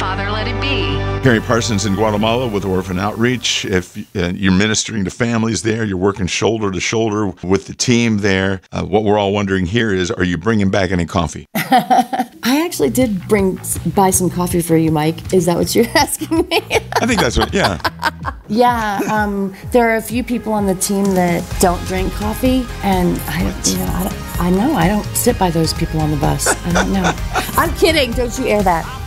Father Let It Be. Carrie Parsons in Guatemala with Orphan Outreach. If you're ministering to families there, you're working shoulder to shoulder with the team there. What we're all wondering here is, are you bringing back any coffee? I actually did buy some coffee for you, Mike. Is that what you're asking me? I think that's what, yeah. Yeah, there are a few people on the team that don't drink coffee, and I don't sit by those people on the bus. I don't know. I'm kidding. Don't you air that.